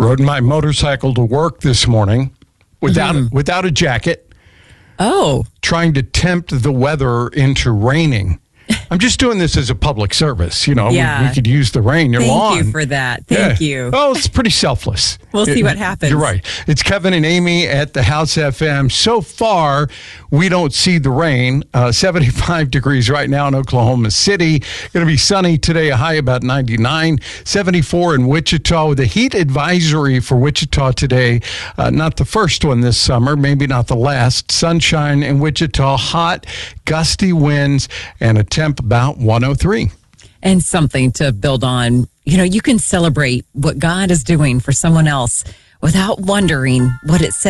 Rode my motorcycle to work this morning without a jacket. Oh. Trying to tempt the weather into raining. I'm just doing this as a public service. You know, Yeah. we could use the rain. Your lawn. Thank you for that. Thank you. Oh, it's pretty selfless. We'll see what happens. You're right. It's Kevin and Amy at the House FM. So far, we don't see the rain. 75 degrees right now in Oklahoma City. Going to be sunny today, a high about 99. 74 in Wichita with a heat advisory for Wichita today. Not the first one this summer, maybe not the last. Sunshine in Wichita, hot, gusty winds, and a temp about 103. And something to build on. You know, you can celebrate what God is doing for someone else without wondering what it says.